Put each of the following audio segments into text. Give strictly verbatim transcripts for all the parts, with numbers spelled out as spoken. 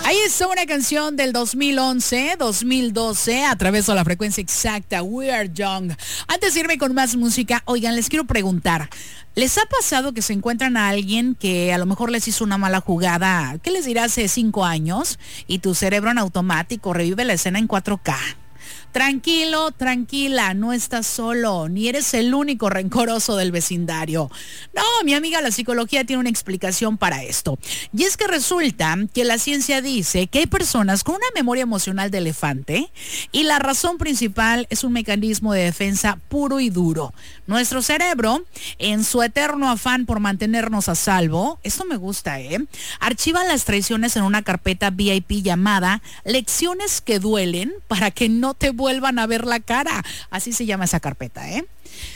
Ahí está una canción del dos mil once, dos mil doce, a través de la frecuencia exacta, We Are Young. Antes de irme con más música, oigan, les quiero preguntar, ¿les ha pasado que se encuentran a alguien que a lo mejor les hizo una mala jugada, qué les dirá, hace cinco años, y tu cerebro en automático revive la escena en cuatro K? Tranquilo, tranquila, no estás solo, ni eres el único rencoroso del vecindario. No, mi amiga, la psicología tiene una explicación para esto. Y es que resulta que la ciencia dice que hay personas con una memoria emocional de elefante y la razón principal es un mecanismo de defensa puro y duro. Nuestro cerebro, en su eterno afán por mantenernos a salvo, esto me gusta, ¿eh? Archiva las traiciones en una carpeta V I P llamada Lecciones que duelen para que no te vuelvan a ver la cara. Así se llama esa carpeta, ¿eh?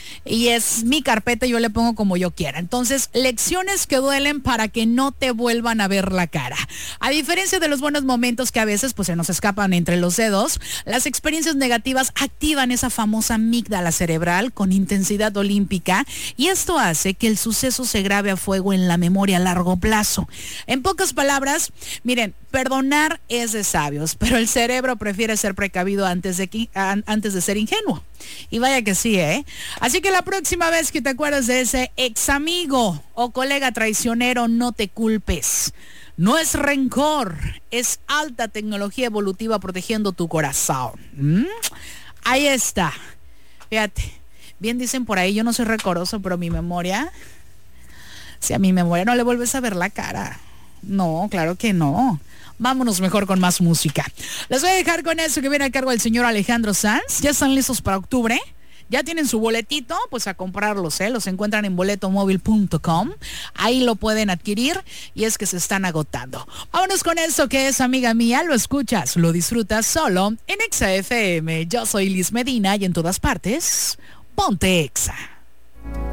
Y es mi carpeta, yo le pongo como yo quiera. Entonces, lecciones que duelen para que no te vuelvan a ver la cara. A diferencia de los buenos momentos que a veces pues se nos escapan entre los dedos, las experiencias negativas activan esa famosa amígdala cerebral con intensidad olímpica y esto hace que el suceso se grabe a fuego en la memoria a largo plazo. En pocas palabras, miren, perdonar es de sabios, pero el cerebro prefiere ser precavido antes de, que, antes de ser ingenuo. Y vaya que sí, ¿eh? Así que la próxima vez que te acuerdes de ese ex amigo o colega traicionero, no te culpes. No es rencor, es alta tecnología evolutiva protegiendo tu corazón. ¿Mm? Ahí está. Fíjate, bien dicen por ahí, yo no soy rencoroso, pero mi memoria, si a mi memoria no le vuelves a ver la cara. No, claro que no. Vámonos mejor con más música. Les voy a dejar con eso que viene a cargo del señor Alejandro Sanz. ¿Ya están listos para octubre? ¿Ya tienen su boletito? Pues a comprarlos, ¿eh? Los encuentran en boleto móvil punto com. Ahí lo pueden adquirir y es que se están agotando. Vámonos con eso que es, amiga mía. Lo escuchas, lo disfrutas solo en Exa F M. Yo soy Liz Medina y en todas partes, ponte Exa.